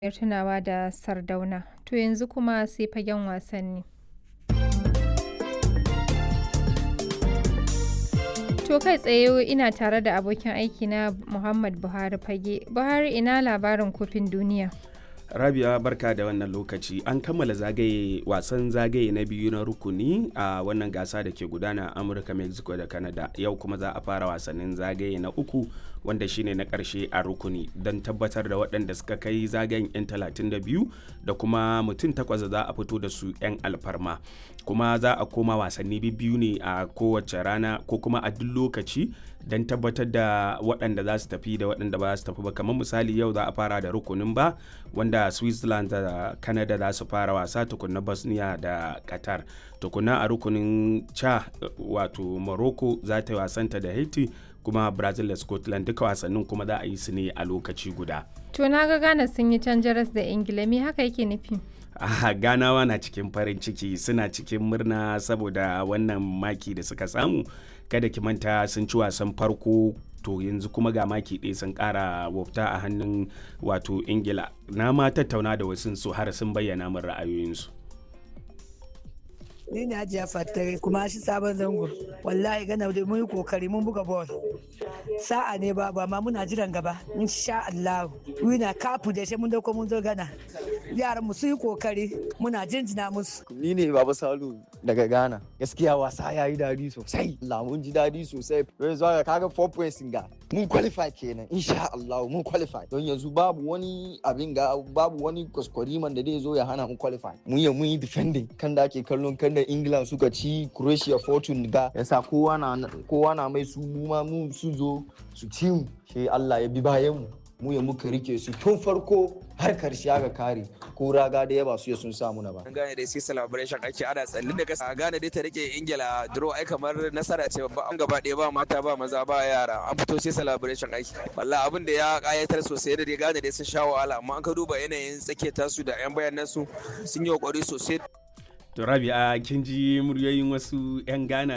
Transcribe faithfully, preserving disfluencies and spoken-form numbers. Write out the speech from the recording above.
Ranar tunawa da Sardauna. To yanzu kuma sai fagen wasanni. To kai tsaye ina tare da abokin aiki na Muhammad Buhari Fage. Buhari, ina labarin kofin duniya. Rabia, barka da wannan lokaci. An kammala zagaye wasan zagaye na biyu na rukuni a wannan gasa da ke gudana a Amurka, Mexico da Canada. Yau kuma za a fara wasannin zagaye na uku wanda shine na ƙarshe a rukuni don tabbatar da waɗanda suka kai zagayen 'yan talatin da biyu da kuma mutum takwas za a fito da su 'yan alfarma. Kuma za a koma wasanni biyu ne a kowace rana ko kuma a duk lokaci don tabbatar da waɗanda za su tafi da waɗanda ba za su tafi ba. Kamar misali, yau za a fara da rukunin ba wanda Switzerland da Canada za su fara wasa, tukunna Bosnia da Qatar. Tukunna a rukunin ca wato Morocco za ta yi wasanta da Haiti, kuma Brazil da Scotland duka wasannin kuma za a yi su ne a lokaci guda. To na ga Ghana sun yi can jaras da Ingila, me haka yake nufi? Ah, Ganawa na cikin farin ciki, suna cikin murna saboda wannan maki da suka samu. Kada ki manta sun ci wasan farko, to yanzu kuma ga maki ɗaya sun ƙara wafta a hannun wato Ingila. Na ma tattauna da wasu su har sun bayyana min ra'ayoyinsu. Ni ne Hajiya Fattare kuma shi sabon zango. Wallahi gana da mun yi kokari mun buga ball. Sa'a ne ba ba ma muna jiran gaba. Insha Allah. Wina kafu da shi mun dauko mun zo gana. Yaran mu su yi kokari muna jinjina musu. Ni ne Baba Salu daga Ghana. Gaskiya wasa ya yi dadi sosai. Allah mun ji dadi sosai. Yanzu aka kaga four points ga. Mun qualify kenan. Insha Allah mun qualify. Don yanzu babu wani abin ga babu wani kuskuriman da zai zo ya hana mu qualify. Mun yi mun yi defending kan da ake kallon kan da England suka ci Croatia fortune ga. Yasa kowa na kowa na mai su mu ma mu su zo su ci mu. Sai Allah ya bi bayan mu. Mu ya muka rike su tun farko har karshe aka kare ko raga da yaba su ya sun samu na ba. An gane dai sai celebration ake ana tsallin da kasa gane dai ta rike Ingila draw ai kamar nasara ce babba, an gaba ɗaya ba mata ba maza ba yara an fito sai celebration aiki. Wallahi abin da ya kayatar sosai da dai gane dai sun sha wahala, amma an ka duba yanayin tsakiyar tasu da yan bayanan su sun yi kokari sosai. To Rabia, kin ji muryoyin wasu 'yan Ghana